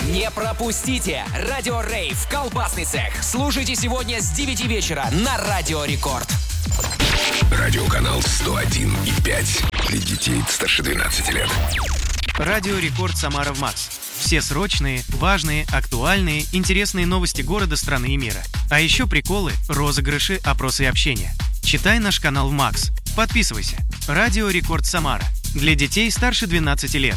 Не пропустите Радио Рейв «Колбасный цех». Слушайте сегодня с 9 вечера на Радио Рекорд. Радиоканал 101,5 для детей старше 12 лет. Радио Рекорд Самара в Макс. Все срочные, важные, актуальные, интересные новости города, страны и мира. А еще приколы, розыгрыши, опросы и общение. Читай наш канал в Макс. Подписывайся. Радио Рекорд Самара. Для детей старше 12 лет.